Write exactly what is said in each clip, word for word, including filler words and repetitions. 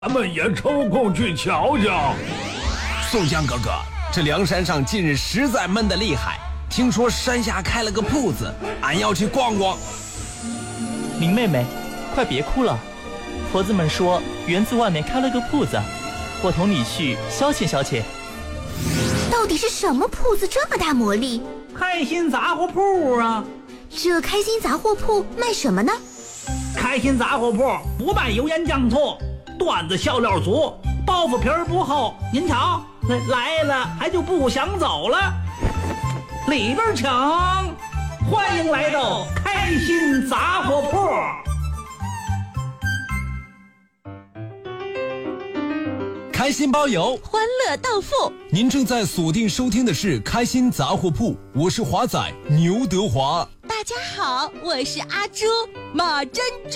咱们也抽空去瞧瞧。 宋江哥哥，这梁山上近日实在闷得厉害，听说山下开了个铺子，俺要去逛逛。 林妹妹，快别哭了，婆子们说园子外面开了个铺子，我同你去消遣消遣。 到底是什么铺子这么大魔力？ 开心杂货铺啊！ 这开心杂货铺卖什么呢？ 开心杂货铺不卖油盐酱醋，段子笑料足，包袱皮儿不厚。您瞧，来了还就不想走了。里边请，欢迎来到开心杂货铺。 开心包邮， 欢乐到付。 您正在锁定收听的是开心杂货铺，我是华仔牛德华。 大家好，我是阿朱马珍珠。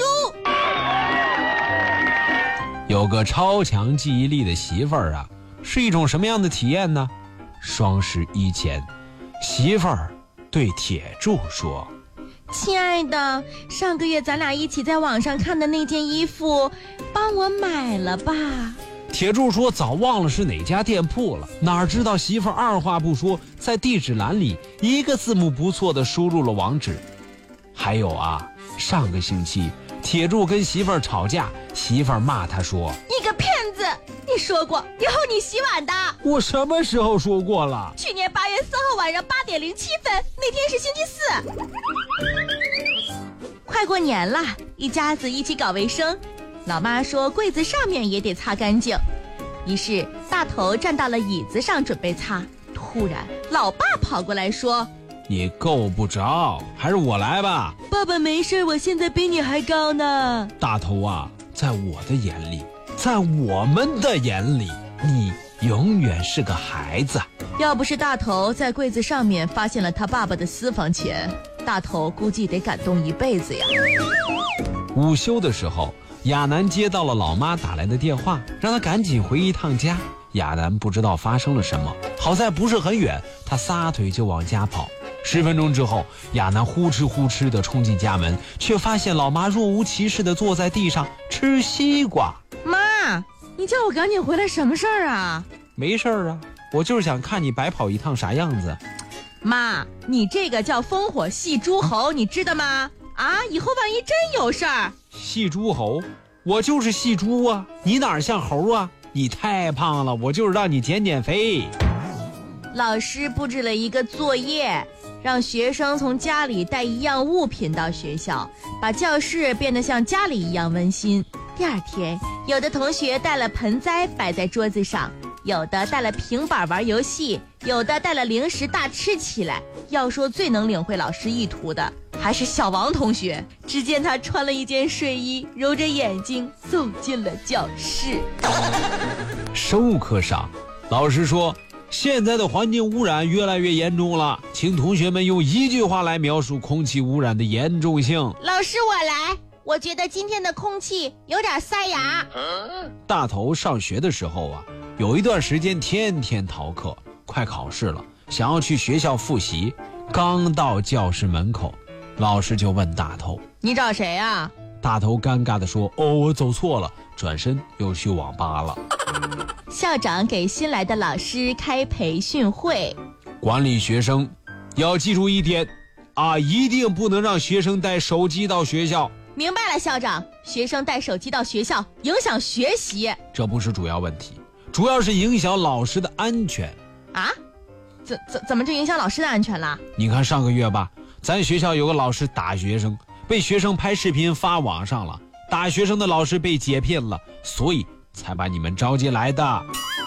有个超强记忆力的媳妇儿啊，是一种什么样的体验呢？双十一前，媳妇儿对铁柱说： 亲爱的，上个月咱俩一起在网上看的那件衣服，帮我买了吧。 铁柱说早忘了是哪家店铺了，哪知道媳妇儿二话不说，在地址栏里一个字母不错的输入了网址。还有啊，上个星期铁柱跟媳妇儿吵架，媳妇儿骂他说： 你个骗子，你说过以后你洗碗的。 我什么时候说过了？ 去年八月四号晚上八点零七分，那天是星期四。快过年了，一家子一起搞卫生。老妈说柜子上面也得擦干净，于是大头站到了椅子上准备擦，突然老爸跑过来说： 你够不着，还是我来吧。 爸爸没事，我现在比你还高呢。 大头啊，在我的眼里，在我们的眼里，你永远是个孩子。 要不是大头在柜子上面发现了他爸爸的私房钱，大头估计得感动一辈子呀。 午休的时候，亚楠接到了老妈打来的电话，让他赶紧回一趟家。亚楠不知道发生了什么，好在不是很远，他撒腿就往家跑。十分钟之后，亚楠呼哧呼哧地冲进家门，却发现老妈若无其事地坐在地上吃西瓜。 妈，你叫我赶紧回来什么事儿啊？ 没事儿啊，我就是想看你白跑一趟啥样子。 妈，你这个叫烽火戏诸侯，你知道吗？啊，以后万一真有事儿。 戏诸侯？我就是戏猪啊，你哪儿像猴啊？你太胖了，我就是让你减减肥。 老师布置了一个作业，让学生从家里带一样物品到学校，把教室变得像家里一样温馨。第二天，有的同学带了盆栽摆在桌子上，有的带了平板玩游戏，有的带了零食大吃起来。要说最能领会老师意图的，还是小王同学。只见他穿了一件睡衣，揉着眼睛走进了教室。 生物课上，老师说现在的环境污染越来越严重了，请同学们用一句话来描述空气污染的严重性。 老师，我来。我觉得今天的空气有点塞牙。 大头上学的时候啊，有一段时间天天逃课，快考试了，想要去学校复习。刚到教室门口，老师就问大头： 你找谁啊？ 大头尴尬地说：哦，我走错了，转身又去网吧了。 校长给新来的老师开培训会， 管理学生要记住一点啊，一定不能让学生带手机到学校。 明白了，校长。学生带手机到学校影响学习， 这不是主要问题，主要是影响老师的安全啊。怎怎怎么就影响老师的安全了？ 你看上个月吧，咱学校有个老师打学生，被学生拍视频发网上了，打学生的老师被解聘了，所以才把你们招进来的。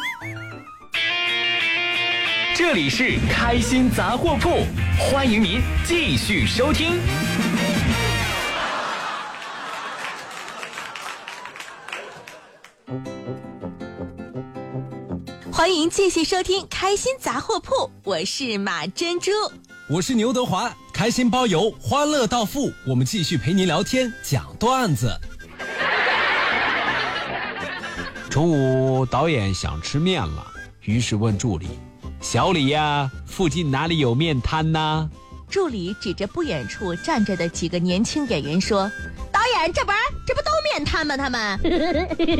这里是开心杂货铺，欢迎您继续收听。 欢迎继续收听开心杂货铺，我是马珍珠， 我是牛德华。开心包邮，欢乐到付，我们继续陪您聊天讲段子。中午导演想吃面了，于是问助理：小李呀，附近哪里有面摊呢？ 助理指着不远处站着的几个年轻演员说：导演，这不这不都面摊吗他们